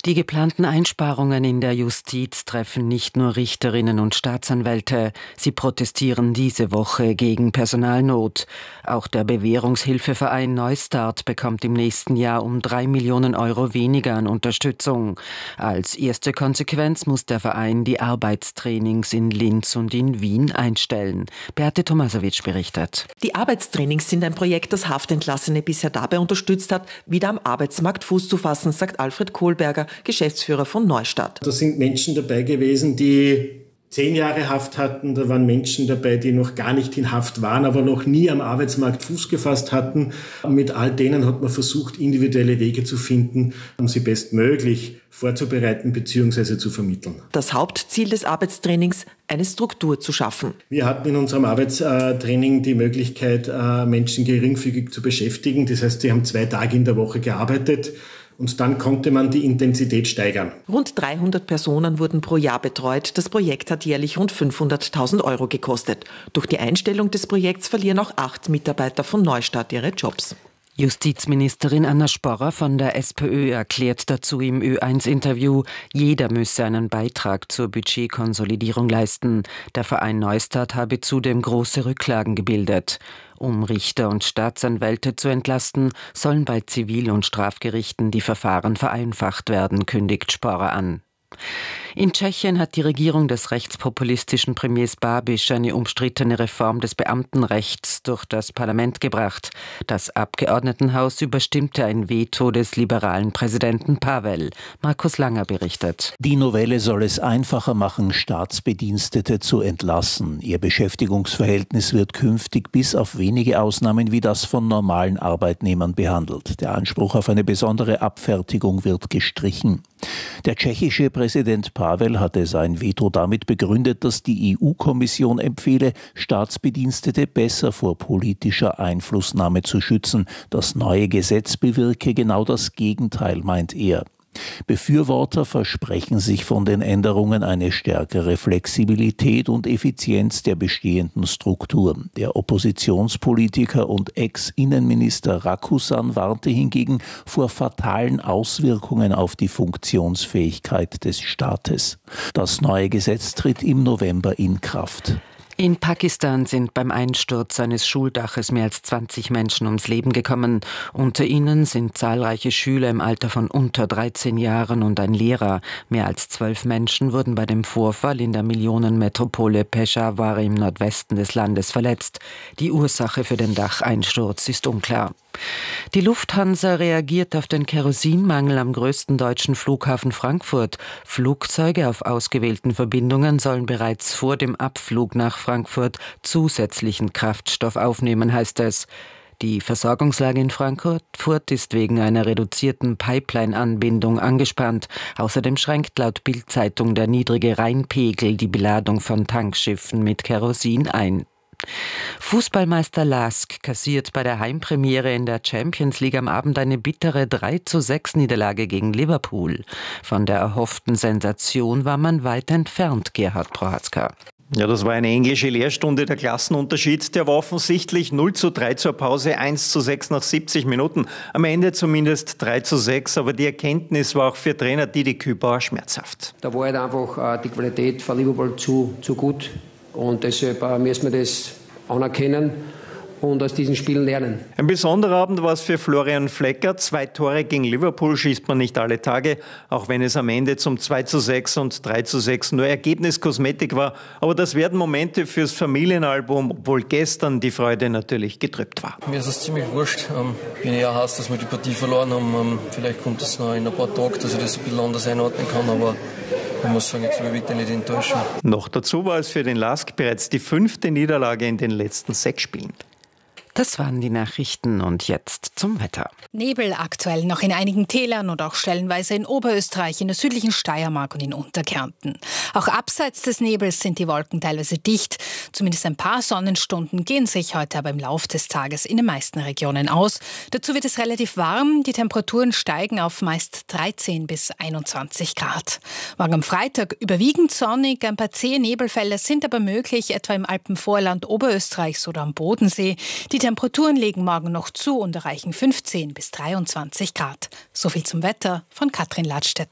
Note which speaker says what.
Speaker 1: Die geplanten Einsparungen in der Justiz treffen nicht nur Richterinnen und Staatsanwälte. Sie protestieren diese Woche gegen Personalnot. Auch der Bewährungshilfeverein Neustart bekommt im nächsten Jahr um 3 Millionen Euro weniger an Unterstützung. Als erste Konsequenz muss der Verein die Arbeitstrainings in Linz und in Wien einstellen. Beate Tomasowitsch berichtet.
Speaker 2: Die Arbeitstrainings sind ein Projekt, das Haftentlassene bisher dabei unterstützt hat, wieder am Arbeitsmarkt Fuß zu fassen, sagt Alfred Kohlberger, Geschäftsführer von Neustart.
Speaker 3: Da sind Menschen dabei gewesen, die 10 Jahre Haft hatten. Da waren Menschen dabei, die noch gar nicht in Haft waren, aber noch nie am Arbeitsmarkt Fuß gefasst hatten. Mit all denen hat man versucht, individuelle Wege zu finden, um sie bestmöglich vorzubereiten bzw. zu vermitteln.
Speaker 2: Das Hauptziel des Arbeitstrainings, eine Struktur zu schaffen.
Speaker 3: Wir hatten in unserem Arbeitstraining die Möglichkeit, Menschen geringfügig zu beschäftigen. Das heißt, sie haben 2 Tage in der Woche gearbeitet. Und dann konnte man die Intensität steigern.
Speaker 2: Rund 300 Personen wurden pro Jahr betreut. Das Projekt hat jährlich rund 500.000 Euro gekostet. Durch die Einstellung des Projekts verlieren auch 8 Mitarbeiter von Neustart ihre Jobs.
Speaker 1: Justizministerin Anna Sporrer von der SPÖ erklärt dazu im Ö1-Interview, jeder müsse einen Beitrag zur Budgetkonsolidierung leisten. Der Verein Neustart habe zudem große Rücklagen gebildet. Um Richter und Staatsanwälte zu entlasten, sollen bei Zivil- und Strafgerichten die Verfahren vereinfacht werden, kündigt Sporrer an. In Tschechien hat die Regierung des rechtspopulistischen Premiers Babiš eine umstrittene Reform des Beamtenrechts durch das Parlament gebracht. Das Abgeordnetenhaus überstimmte ein Veto des liberalen Präsidenten Pavel. Markus Langer berichtet.
Speaker 4: Die Novelle soll es einfacher machen, Staatsbedienstete zu entlassen. Ihr Beschäftigungsverhältnis wird künftig bis auf wenige Ausnahmen wie das von normalen Arbeitnehmern behandelt. Der Anspruch auf eine besondere Abfertigung wird gestrichen. Der tschechische Präsident Pavel hatte sein Veto damit begründet, dass die EU-Kommission empfehle, Staatsbedienstete besser vor politischer Einflussnahme zu schützen. Das neue Gesetz bewirke genau das Gegenteil, meint er. Befürworter versprechen sich von den Änderungen eine stärkere Flexibilität und Effizienz der bestehenden Strukturen. Der Oppositionspolitiker und Ex-Innenminister Rakusan warnte hingegen vor fatalen Auswirkungen auf die Funktionsfähigkeit des Staates. Das neue Gesetz tritt im November in Kraft.
Speaker 1: In Pakistan sind beim Einsturz eines Schuldaches mehr als 20 Menschen ums Leben gekommen. Unter ihnen sind zahlreiche Schüler im Alter von unter 13 Jahren und ein Lehrer. Mehr als 12 Menschen wurden bei dem Vorfall in der Millionenmetropole Peshawar im Nordwesten des Landes verletzt. Die Ursache für den Dacheinsturz ist unklar. Die Lufthansa reagiert auf den Kerosinmangel am größten deutschen Flughafen Frankfurt. Flugzeuge auf ausgewählten Verbindungen sollen bereits vor dem Abflug nach Frankfurt zusätzlichen Kraftstoff aufnehmen, heißt es. Die Versorgungslage in Frankfurt ist wegen einer reduzierten Pipeline-Anbindung angespannt. Außerdem schränkt laut Bild-Zeitung der niedrige Rheinpegel die Beladung von Tankschiffen mit Kerosin ein. Fußballmeister LASK kassiert bei der Heimpremiere in der Champions League am Abend eine bittere 3:6 Niederlage gegen Liverpool. Von der erhofften Sensation war man weit entfernt, Gerhard Prohatzka.
Speaker 5: Ja, das war eine englische Lehrstunde. Der Klassenunterschied, der war offensichtlich 0:3 zur Pause, 1:6 nach 70 Minuten. Am Ende zumindest 3:6, aber die Erkenntnis war auch für Trainer Didi Kübauer schmerzhaft.
Speaker 6: Da war halt einfach die Qualität von Liverpool zu gut und deshalb müssen wir das anerkennen und aus diesen Spielen lernen.
Speaker 5: Ein besonderer Abend war es für Florian Flecker. 2 Tore gegen Liverpool schießt man nicht alle Tage, auch wenn es am Ende zum 2:6 und 3:6 nur Ergebniskosmetik war. Aber das werden Momente fürs Familienalbum, obwohl gestern die Freude natürlich getrübt war.
Speaker 7: Mir ist es ziemlich wurscht. Ich bin eher heiß, dass wir die Partie verloren haben. Vielleicht kommt es noch in ein paar Tagen, dass ich das ein bisschen anders einordnen kann, aber ich muss sagen, jetzt will ich bitte nicht enttäuschen.
Speaker 5: Noch dazu war es für den LASK bereits die 5. Niederlage in den letzten 6 Spielen.
Speaker 1: Das waren die Nachrichten und jetzt zum Wetter.
Speaker 8: Nebel aktuell noch in einigen Tälern und auch stellenweise in Oberösterreich, in der südlichen Steiermark und in Unterkärnten. Auch abseits des Nebels sind die Wolken teilweise dicht. Zumindest ein paar Sonnenstunden gehen sich heute aber im Laufe des Tages in den meisten Regionen aus. Dazu wird es relativ warm. Die Temperaturen steigen auf meist 13 bis 21 Grad. Morgen am Freitag überwiegend sonnig. Ein paar zähe Nebelfälle sind aber möglich, etwa im Alpenvorland Oberösterreichs oder am Bodensee. Die Temperaturen legen morgen noch zu und erreichen 15 bis 23 Grad. So viel zum Wetter von Katrin Ladstedt.